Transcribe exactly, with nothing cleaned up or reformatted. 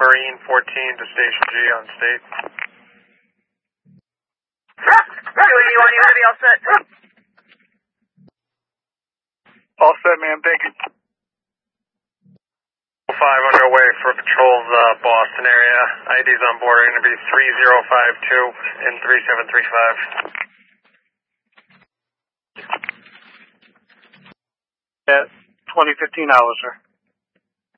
Marine fourteen to Station G on State. Joey one, you ready? All set? All set, ma'am. Thank you. five underway for patrols, uh, Boston area. I Ds on board are going to be three zero five two and three seven three five. At twenty fifteen hours, sir.